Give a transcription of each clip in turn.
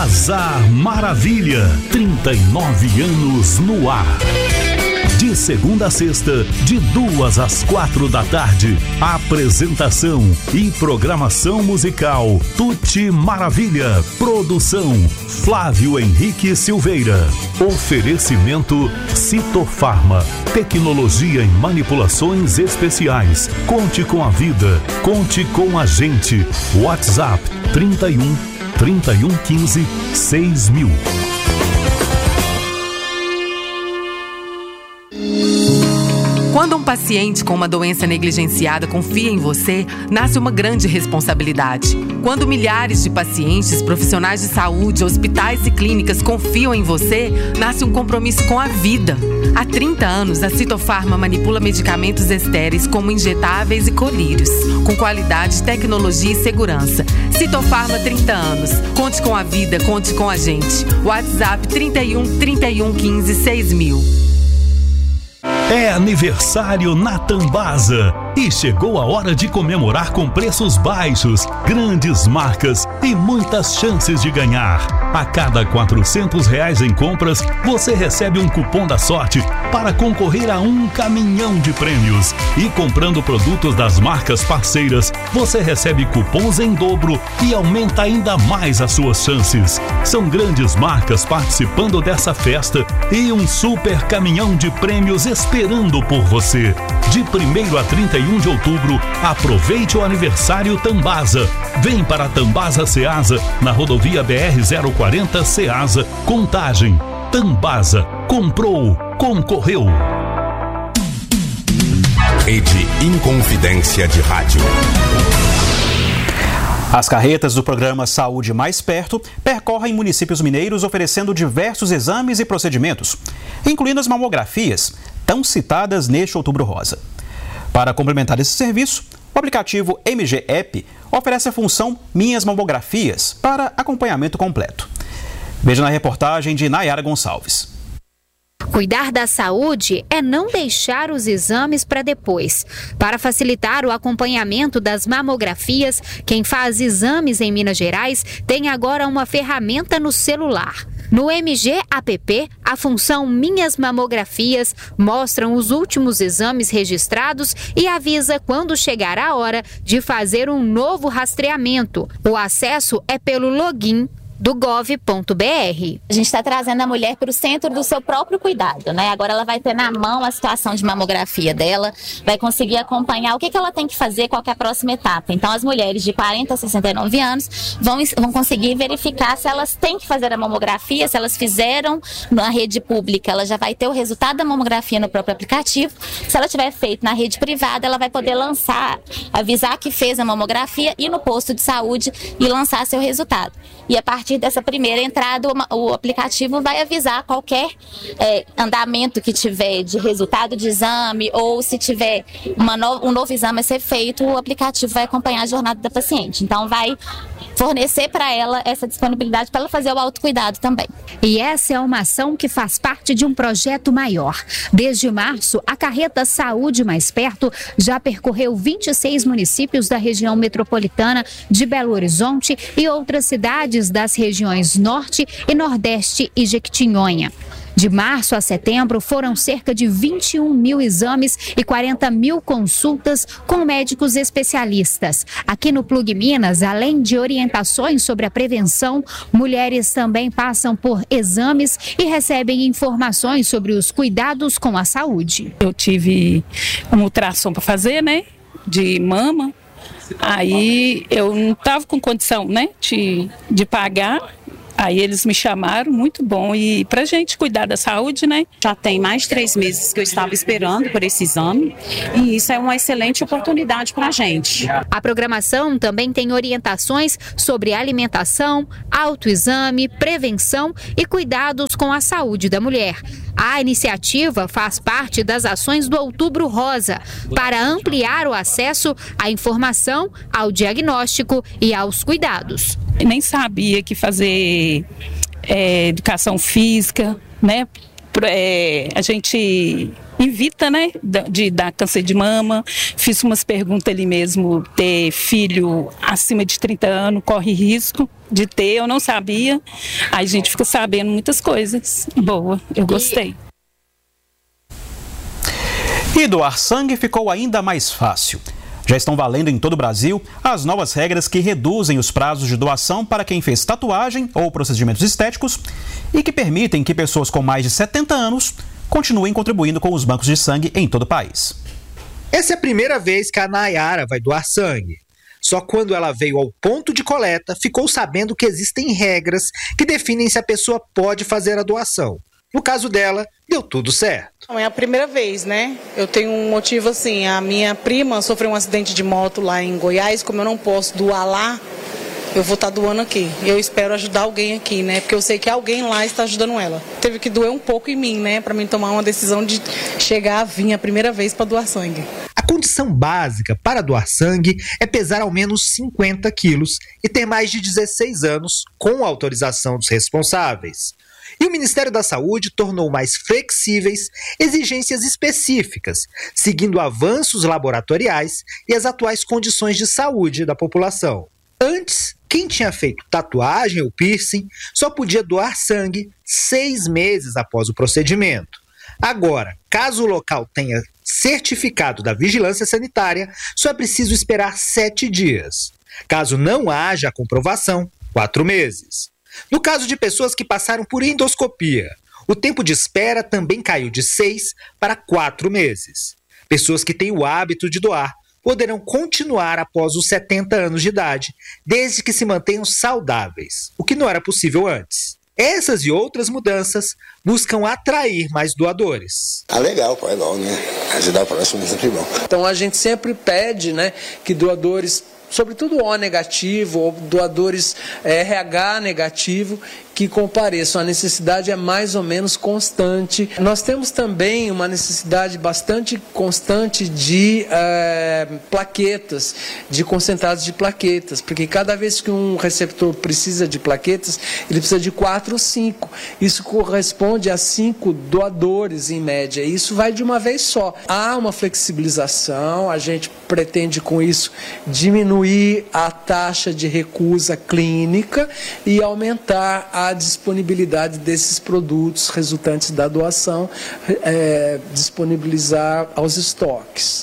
Bazar Maravilha, 39 anos no ar. De segunda a sexta, de 2 às 4 da tarde. Apresentação e programação musical Tuti Maravilha. Produção Flávio Henrique Silveira. Oferecimento Citofarma. Tecnologia em manipulações especiais. Conte com a vida. Conte com a gente. WhatsApp 3115 6000. Quando um paciente com uma doença negligenciada confia em você, nasce uma grande responsabilidade. Quando milhares de pacientes, profissionais de saúde, hospitais e clínicas confiam em você, nasce um compromisso com a vida. Há 30 anos, a Citofarma manipula medicamentos estéreis como injetáveis e colírios, com qualidade, tecnologia e segurança. Citofarma, 30 anos. Conte com a vida, conte com a gente. WhatsApp 3115 6000. É aniversário na Tambasa e chegou a hora de comemorar com preços baixos, grandes marcas e muitas chances de ganhar. A cada R$400 em compras, você recebe um cupom da sorte para concorrer a um caminhão de prêmios. E comprando produtos das marcas parceiras, você recebe cupons em dobro e aumenta ainda mais as suas chances. São grandes marcas participando dessa festa e um super caminhão de prêmios esperando por você. De 1º a 31 de outubro, aproveite o aniversário Tambasa. Vem para a Tambasa Ceasa, na rodovia BR-040 Ceasa, Contagem. Tambasa, comprou, concorreu. Rede Inconfidência de Rádio. As carretas do programa Saúde Mais Perto percorrem municípios mineiros oferecendo diversos exames e procedimentos, incluindo as mamografias, tão citadas neste Outubro Rosa. Para complementar esse serviço, o aplicativo MG App oferece a função Minhas Mamografias para acompanhamento completo. Veja na reportagem de Nayara Gonçalves. Cuidar da saúde é não deixar os exames para depois. Para facilitar o acompanhamento das mamografias, quem faz exames em Minas Gerais tem agora uma ferramenta no celular. No MG App, a função Minhas Mamografias mostra os últimos exames registrados e avisa quando chegar a hora de fazer um novo rastreamento. O acesso é pelo login do gov.br. A gente está trazendo a mulher para o centro do seu próprio cuidado, né? Agora ela vai ter na mão a situação de mamografia dela, vai conseguir acompanhar o que ela tem que fazer, qual que é a próxima etapa. Então as mulheres de 40 a 69 anos vão conseguir verificar se elas têm que fazer a mamografia, se elas fizeram na rede pública, ela já vai ter o resultado da mamografia no próprio aplicativo. Se ela tiver feito na rede privada, ela vai poder lançar, avisar que fez a mamografia, ir no posto de saúde e lançar seu resultado. E a partir dessa primeira entrada, o aplicativo vai avisar qualquer andamento que tiver de resultado de exame, ou se tiver um novo exame a ser feito, o aplicativo vai acompanhar a jornada da paciente. Então vai fornecer para ela essa disponibilidade para ela fazer o autocuidado também. E essa é uma ação que faz parte de um projeto maior. Desde março, a carreta Saúde Mais Perto já percorreu 26 municípios da região metropolitana de Belo Horizonte e outras cidades das regiões Norte e Nordeste e Jequitinhonha. De março a setembro, foram cerca de 21 mil exames e 40 mil consultas com médicos especialistas. Aqui no Plug Minas, além de orientações sobre a prevenção, mulheres também passam por exames e recebem informações sobre os cuidados com a saúde. Eu tive uma ultrassom para fazer, né, de mama. Aí eu não estava com condição, né, de pagar. Aí eles me chamaram, muito bom. E pra gente cuidar da saúde, né? Já tem mais de 3 meses que eu estava esperando por esse exame. E isso é uma excelente oportunidade pra gente. A programação também tem orientações sobre alimentação, autoexame, prevenção e cuidados com a saúde da mulher. A iniciativa faz parte das ações do Outubro Rosa, para ampliar o acesso à informação, ao diagnóstico e aos cuidados. Eu nem sabia que fazer educação física, né? A gente evita, né, de dar câncer de mama. Fiz umas perguntas ali mesmo, ter filho acima de 30 anos corre risco de ter, eu não sabia. Aí a gente fica sabendo muitas coisas. Boa, eu gostei. E doar sangue ficou ainda mais fácil. Já estão valendo em todo o Brasil as novas regras que reduzem os prazos de doação para quem fez tatuagem ou procedimentos estéticos e que permitem que pessoas com mais de 70 anos continuem contribuindo com os bancos de sangue em todo o país. Essa é a primeira vez que a Nayara vai doar sangue. Só quando ela veio ao ponto de coleta, ficou sabendo que existem regras que definem se a pessoa pode fazer a doação. No caso dela, deu tudo certo. É a primeira vez, né? Eu tenho um motivo assim, a minha prima sofreu um acidente de moto lá em Goiás, como eu não posso doar lá, eu vou estar doando aqui. E eu espero ajudar alguém aqui, né? Porque eu sei que alguém lá está ajudando ela. Teve que doer um pouco em mim, né? Para mim tomar uma decisão de chegar a vir a primeira vez para doar sangue. A condição básica para doar sangue é pesar ao menos 50 quilos e ter mais de 16 anos com autorização dos responsáveis. E o Ministério da Saúde tornou mais flexíveis exigências específicas, seguindo avanços laboratoriais e as atuais condições de saúde da população. Antes, quem tinha feito tatuagem ou piercing só podia doar sangue 6 meses após o procedimento. Agora, caso o local tenha certificado da vigilância sanitária, só é preciso esperar 7 dias. Caso não haja a comprovação, 4 meses. No caso de pessoas que passaram por endoscopia, o tempo de espera também caiu de 6 para 4 meses. Pessoas que têm o hábito de doar poderão continuar após os 70 anos de idade, desde que se mantenham saudáveis, o que não era possível antes. Essas e outras mudanças buscam atrair mais doadores. Legal, pô, é bom, né? Ajudar o próximo é sempre bom. Então a gente sempre pede, né, que doadores, sobretudo O negativo, ou doadores RH negativo, que compareçam. A necessidade é mais ou menos constante. Nós temos também uma necessidade bastante constante de plaquetas, de concentrados de plaquetas, porque cada vez que um receptor precisa de plaquetas, ele precisa de 4 ou 5. Isso corresponde a 5 doadores em média. Isso vai de uma vez só. Há uma flexibilização, a gente pretende com isso diminuir a taxa de recusa clínica e aumentar a disponibilidade desses produtos resultantes da doação, disponibilizar aos estoques.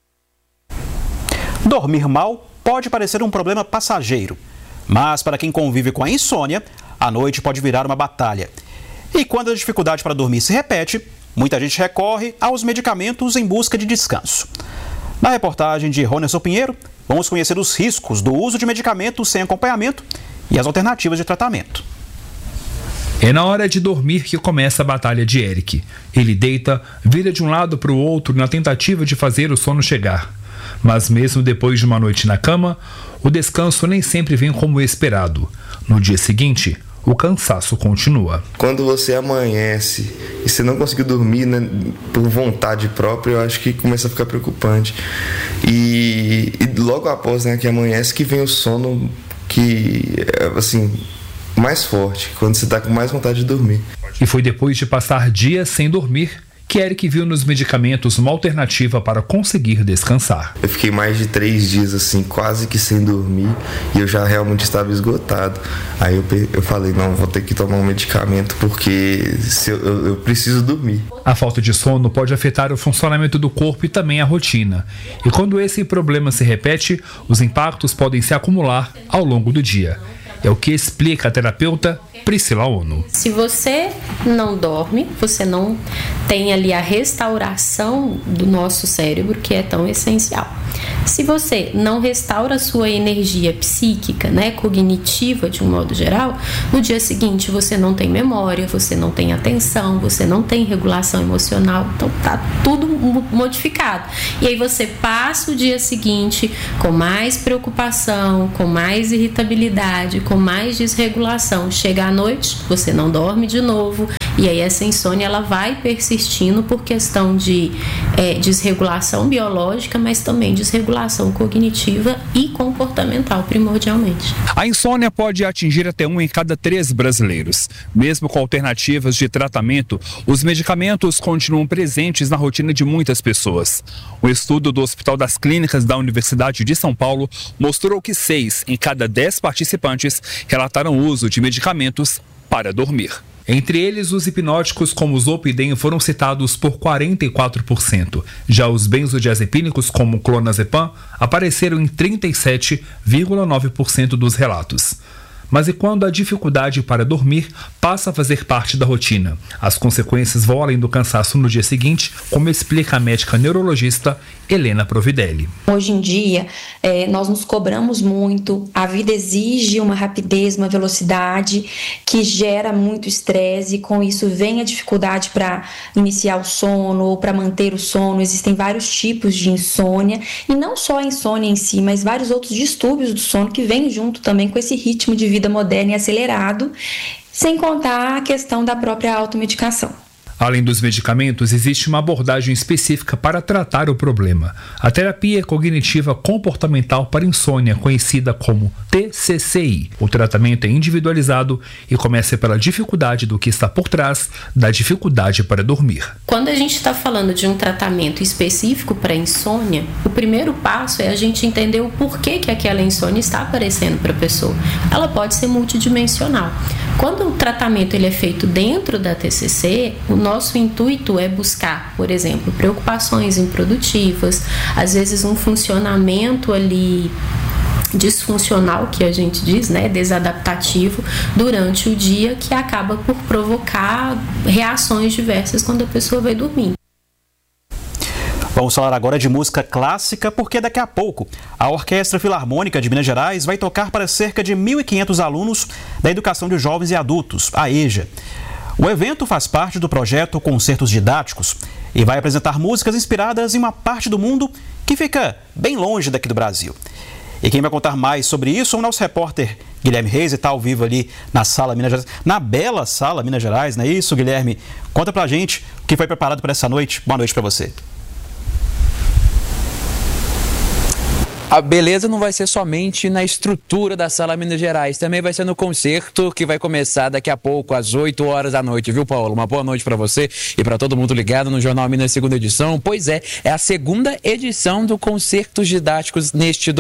Dormir mal pode parecer um problema passageiro, mas para quem convive com a insônia, a noite pode virar uma batalha. E quando a dificuldade para dormir se repete, muita gente recorre aos medicamentos em busca de descanso. Na reportagem de Ronerson Pinheiro, vamos conhecer os riscos do uso de medicamentos sem acompanhamento e as alternativas de tratamento. É na hora de dormir que começa a batalha de Eric. Ele deita, vira de um lado para o outro na tentativa de fazer o sono chegar. Mas mesmo depois de uma noite na cama, o descanso nem sempre vem como esperado. No dia seguinte, o cansaço continua. Quando você amanhece e você não conseguiu dormir, né, por vontade própria, eu acho que começa a ficar preocupante. E logo após, né, que amanhece, que vem o sono que, assim, mais forte, quando você está com mais vontade de dormir. E foi depois de passar dias sem dormir que Eric viu nos medicamentos uma alternativa para conseguir descansar. Eu fiquei mais de 3 dias assim, quase que sem dormir, e eu já realmente estava esgotado. Aí eu falei, não, vou ter que tomar um medicamento porque eu preciso dormir. A falta de sono pode afetar o funcionamento do corpo e também a rotina. E quando esse problema se repete, os impactos podem se acumular ao longo do dia. É o que explica a terapeuta Priscila Ono. Se você não dorme, você não tem ali a restauração do nosso cérebro, que é tão essencial. Se você não restaura a sua energia psíquica, né, cognitiva de um modo geral, no dia seguinte você não tem memória, você não tem atenção, você não tem regulação emocional, então tá tudo modificado. E aí você passa o dia seguinte com mais preocupação, com mais irritabilidade, com mais desregulação. Chega à noite, você não dorme de novo E aí essa insônia ela vai persistindo por questão de desregulação biológica, mas também desregulação cognitiva e comportamental, primordialmente. A insônia pode atingir até 1 em cada 3 brasileiros. Mesmo com alternativas de tratamento, os medicamentos continuam presentes na rotina de muitas pessoas. O estudo do Hospital das Clínicas da Universidade de São Paulo mostrou que 6 em cada 10 participantes relataram o uso de medicamentos para dormir. Entre eles, os hipnóticos como o Zolpidem foram citados por 44%. Já os benzodiazepínicos como o clonazepam apareceram em 37,9% dos relatos. Mas e quando a dificuldade para dormir passa a fazer parte da rotina? As consequências vão além do cansaço no dia seguinte, como explica a médica neurologista Helena Providelli. Hoje em dia, nós nos cobramos muito, a vida exige uma rapidez, uma velocidade que gera muito estresse e com isso vem a dificuldade para iniciar o sono ou para manter o sono. Existem vários tipos de insônia e não só a insônia em si, mas vários outros distúrbios do sono que vêm junto também com esse ritmo de vida moderno e acelerado, sem contar a questão da própria automedicação. Além dos medicamentos, existe uma abordagem específica para tratar o problema. A terapia cognitiva comportamental para insônia, conhecida como TCCI. O tratamento é individualizado e começa pela dificuldade do que está por trás da dificuldade para dormir. Quando a gente está falando de um tratamento específico para insônia, o primeiro passo é a gente entender o porquê que aquela insônia está aparecendo para a pessoa. Ela pode ser multidimensional. Quando o tratamento ele é feito dentro da TCC, o nosso intuito é buscar, por exemplo, preocupações improdutivas, às vezes um funcionamento ali disfuncional, que a gente diz, né, desadaptativo, durante o dia, que acaba por provocar reações diversas quando a pessoa vai dormir. Vamos falar agora de música clássica, porque daqui a pouco a Orquestra Filarmônica de Minas Gerais vai tocar para cerca de 1.500 alunos da Educação de Jovens e Adultos, a EJA. O evento faz parte do projeto Concertos Didáticos e vai apresentar músicas inspiradas em uma parte do mundo que fica bem longe daqui do Brasil. E quem vai contar mais sobre isso é o nosso repórter Guilherme Reis, está ao vivo ali na Sala Minas Gerais, na bela Sala Minas Gerais, não é isso, Guilherme? Conta pra gente o que foi preparado para essa noite. Boa noite para você. A beleza não vai ser somente na estrutura da Sala Minas Gerais, também vai ser no concerto que vai começar daqui a pouco, às 8 horas da noite, viu, Paulo? Uma boa noite para você e para todo mundo ligado no Jornal Minas, segunda edição. Pois é a segunda edição do Concertos Didáticos neste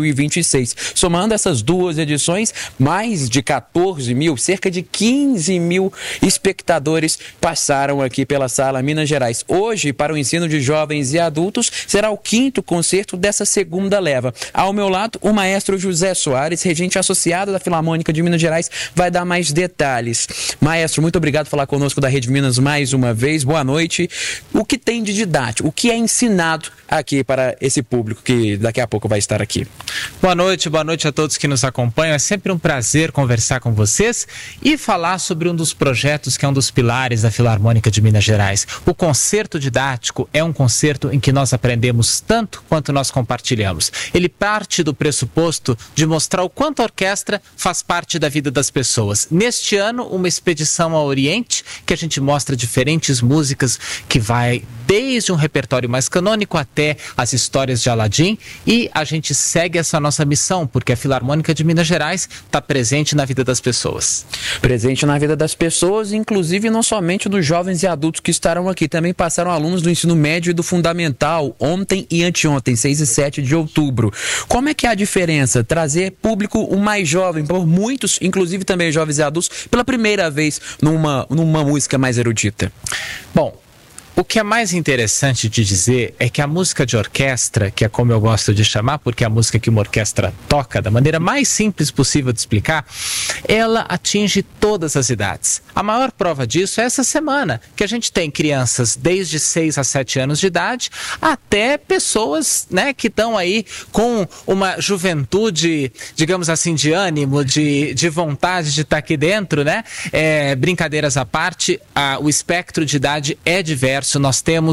2026. Somando essas duas edições, mais de 14 mil, cerca de 15 mil espectadores passaram aqui pela Sala Minas Gerais. Hoje, para o ensino de jovens e adultos, será o 5º concerto dessa segunda leva. Ao meu lado, o maestro José Soares, regente associado da Filarmônica de Minas Gerais, vai dar mais detalhes. Maestro, muito obrigado por falar conosco da Rede Minas mais uma vez. Boa noite. O que tem de didático? O que é ensinado aqui para esse público que daqui a pouco vai estar aqui? Boa noite a todos que nos acompanham. É sempre um prazer conversar com vocês e falar sobre um dos projetos que é um dos pilares da Filarmônica de Minas Gerais. O concerto didático é um concerto em que nós aprendemos tanto quanto nós compartilhamos. Ele parte do pressuposto de mostrar o quanto a orquestra faz parte da vida das pessoas. Neste ano, uma expedição ao Oriente, que a gente mostra diferentes músicas que vai desde um repertório mais canônico até as histórias de Aladim, e a gente segue essa nossa missão, porque a Filarmônica de Minas Gerais está presente na vida das pessoas. Presente na vida das pessoas, inclusive não somente dos jovens e adultos que estarão aqui, também passaram alunos do ensino médio e do fundamental, ontem e anteontem, 6 e 7 de outubro. Como é que é a diferença? Trazer público o mais jovem, por muitos, inclusive também jovens e adultos, pela primeira vez numa música mais erudita? Bom, o que é mais interessante de dizer é que a música de orquestra, que é como eu gosto de chamar, porque é a música que uma orquestra toca da maneira mais simples possível de explicar, ela atinge todas as idades. A maior prova disso é essa semana, que a gente tem crianças desde 6 a 7 anos de idade até pessoas, né, que estão aí com uma juventude, digamos assim, de ânimo, de vontade de estar aqui dentro, né? Brincadeiras à parte, o espectro de idade é diverso. Nós temos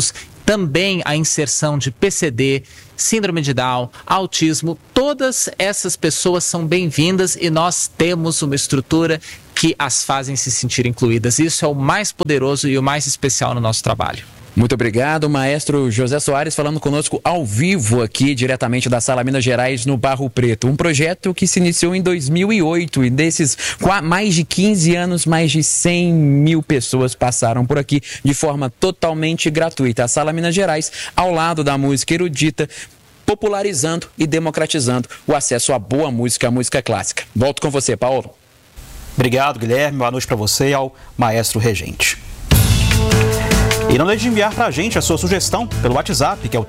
também a inserção de PCD, síndrome de Down, autismo. Todas essas pessoas são bem-vindas e nós temos uma estrutura que as fazem se sentir incluídas. Isso é o mais poderoso e o mais especial no nosso trabalho. Muito obrigado, maestro José Soares, falando conosco ao vivo aqui, diretamente da Sala Minas Gerais, no Barro Preto. Um projeto que se iniciou em 2008 e desses mais de 15 anos, mais de 100 mil pessoas passaram por aqui de forma totalmente gratuita. A Sala Minas Gerais, ao lado da música erudita, popularizando e democratizando o acesso à boa música, à música clássica. Volto com você, Paulo. Obrigado, Guilherme. Boa noite para você e ao maestro regente. E não deixe de enviar para a gente a sua sugestão pelo WhatsApp, que é o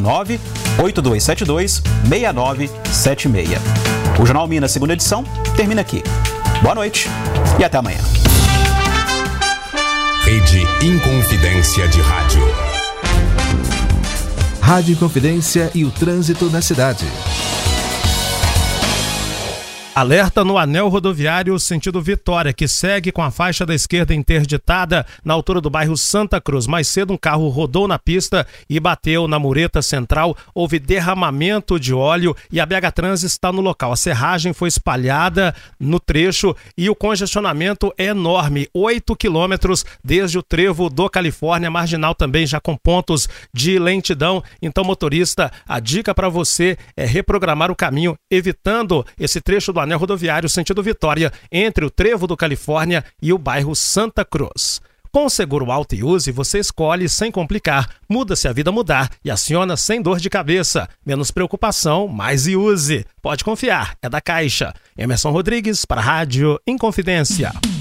319-8272-6976. O Jornal Minas, segunda edição, termina aqui. Boa noite e até amanhã. Rede Inconfidência de Rádio. Rádio Inconfidência e o trânsito na cidade. Alerta no anel rodoviário sentido Vitória, que segue com a faixa da esquerda interditada na altura do bairro Santa Cruz. Mais cedo um carro rodou na pista e bateu na mureta central. Houve derramamento de óleo e a BH Trans está no local. A serragem foi espalhada no trecho e o congestionamento é enorme. 8 quilômetros desde o trevo do Califórnia, marginal também já com pontos de lentidão. Então, motorista, a dica para você é reprogramar o caminho, evitando esse trecho do anel rodoviário sentido Vitória, entre o trevo do Califórnia e o bairro Santa Cruz. Com o seguro Alto e Use, você escolhe sem complicar, muda-se a vida mudar e aciona sem dor de cabeça. Menos preocupação, mais Use. Pode confiar, é da Caixa. Emerson Rodrigues para a Rádio Inconfidência.